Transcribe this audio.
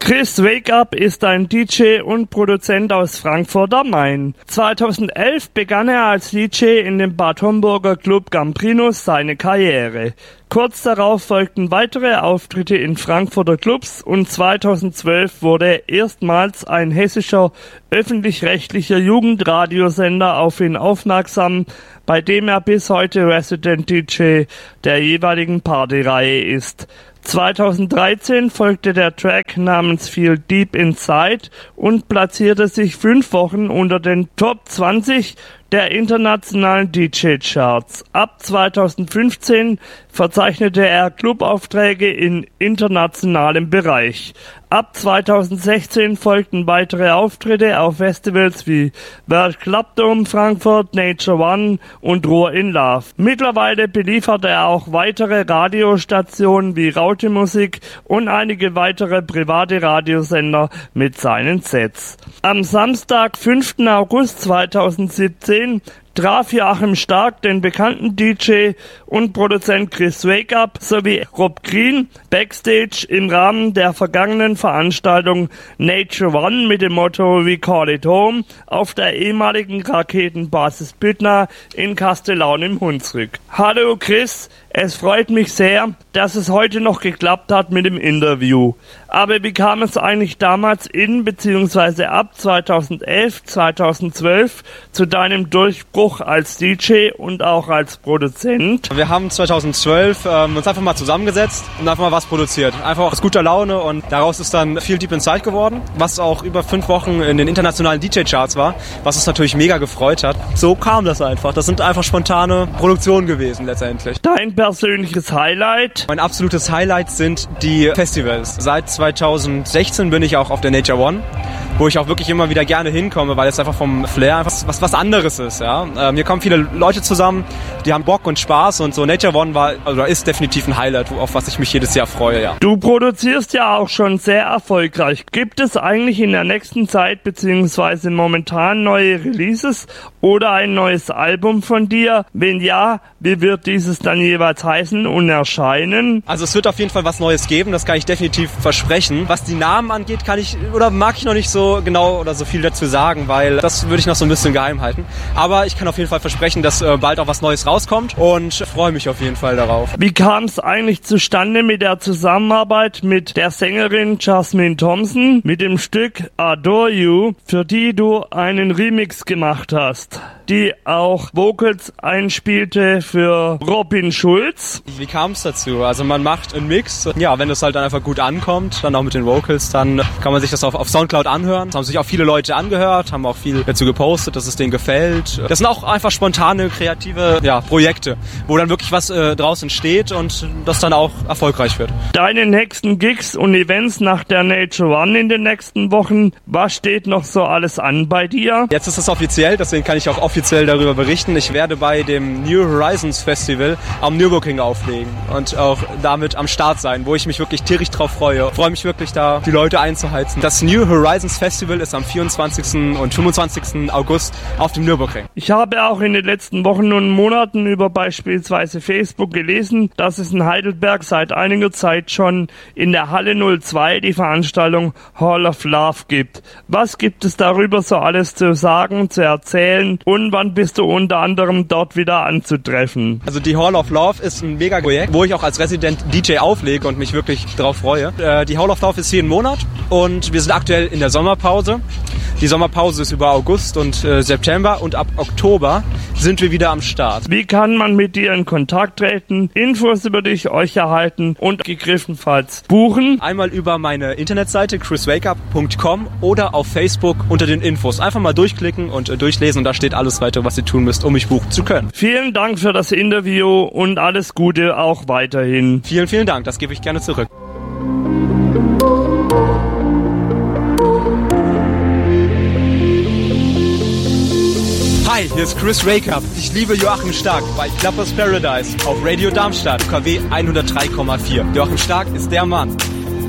Chris Wake Up ist ein DJ und Produzent aus Frankfurt am Main. 2011 begann er als DJ in dem Bad Homburger Club Gambrinus seine Karriere. Kurz darauf folgten weitere Auftritte in Frankfurter Clubs und 2012 wurde er erstmals ein hessischer öffentlich-rechtlicher Jugendradiosender auf ihn aufmerksam, bei dem er bis heute Resident DJ der jeweiligen Partyreihe ist. 2013 folgte der Track namens Feel Deep Inside und platzierte sich 5 Wochen unter den Top 20 der internationalen DJ-Charts. Ab 2015 verzeichnete er Clubaufträge in internationalem Bereich. Ab 2016 folgten weitere Auftritte auf Festivals wie World Club Dome Frankfurt, Nature One und Ruhr in Love. Mittlerweile beliefert er auch weitere Radiostationen wie Raute Musik und einige weitere private Radiosender mit seinen Sets. Am Samstag, 5. August 2017, traf Joachim Stark den bekannten DJ und Produzent Chris Wake Up sowie Rob Green backstage im Rahmen der vergangenen Veranstaltung Nature One mit dem Motto We Call It Home auf der ehemaligen Raketenbasis Büttner in Kastellaun im Hunsrück. Hallo Chris, es freut mich sehr, dass es heute noch geklappt hat mit dem Interview. Aber wie kam es eigentlich damals bzw. ab 2011, 2012 zu deinem Durchbruch als DJ und auch als Produzent? Wir haben 2012 uns einfach mal zusammengesetzt und einfach mal was produziert. Einfach aus guter Laune und daraus ist dann Feel Deep Inside geworden, was auch über 5 Wochen in den internationalen DJ-Charts war, was uns natürlich mega gefreut hat. So kam das einfach. Das sind einfach spontane Produktionen gewesen letztendlich. Dein persönliches Highlight? Mein absolutes Highlight sind die Festivals. Seit 2016 bin ich auch auf der Nature One, wo ich auch wirklich immer wieder gerne hinkomme, weil es einfach vom Flair einfach was anderes ist. Ja? Hier kommen viele Leute zusammen, die haben Bock und Spaß und so. Nature One ist definitiv ein Highlight, auf was ich mich jedes Jahr freue. Ja. Du produzierst ja auch schon sehr erfolgreich. Gibt es eigentlich in der nächsten Zeit bzw. momentan neue Releases oder ein neues Album von dir? Wenn ja, wie wird dieses dann jeweils heißen und erscheinen? Also es wird auf jeden Fall was Neues geben, das kann ich definitiv versprechen. Was die Namen angeht, mag ich noch nicht so genau oder so viel dazu sagen, weil das würde ich noch so ein bisschen geheim halten. Aber ich kann auf jeden Fall versprechen, dass bald auch was Neues rauskommt und freue mich auf jeden Fall darauf. Wie kam es eigentlich zustande mit der Zusammenarbeit mit der Sängerin Jasmine Thompson mit dem Stück Adore You, für die du einen Remix gemacht hast, die auch Vocals einspielte für Robin Schulz? Wie kam es dazu? Also man macht einen Mix. Ja, wenn das halt dann einfach gut ankommt, dann auch mit den Vocals, dann kann man sich das auf Soundcloud anhören. Das haben sich auch viele Leute angehört, haben auch viel dazu gepostet, dass es denen gefällt. Das sind auch einfach spontane, kreative Projekte, wo dann wirklich was draus entsteht und das dann auch erfolgreich wird. Deine nächsten Gigs und Events nach der Nature One in den nächsten Wochen, was steht noch so alles an bei dir? Jetzt ist es offiziell, deswegen kann ich auch offiziell darüber berichten. Ich werde bei dem New Horizons Festival am Nürburgring auflegen und auch damit am Start sein, wo ich mich wirklich tierisch drauf freue. Ich freue mich wirklich, da die Leute einzuheizen. Das New Horizons Festival ist am 24. und 25. August auf dem Nürburgring. Ich habe auch in den letzten Wochen und Monaten über beispielsweise Facebook gelesen, dass es in Heidelberg seit einiger Zeit schon in der Halle 02 die Veranstaltung Hall of Love gibt. Was gibt es darüber so alles zu sagen, zu erzählen und wann bist du unter anderem dort wieder anzutreffen? Also die Hall of Love ist ein mega Projekt, wo ich auch als Resident DJ auflege und mich wirklich drauf freue. Die Hall of Love ist jeden Monat und wir sind aktuell in der Sommerpause. Die Sommerpause ist über August und September und ab Oktober sind wir wieder am Start. Wie kann man mit dir in Kontakt treten, Infos über euch erhalten und gegriffenfalls buchen? Einmal über meine Internetseite chriswakeup.com oder auf Facebook unter den Infos. Einfach mal durchklicken und durchlesen und da steht alles weitere, was ihr tun müsst, um mich buchen zu können. Vielen Dank für das Interview und alles Gute auch weiterhin. Vielen, vielen Dank, das gebe ich gerne zurück. Hi, hier ist Chris Wake Up. Ich liebe Joachim Stark bei Clappers Paradise auf Radio Darmstadt, UKW 103,4. Joachim Stark ist der Mann.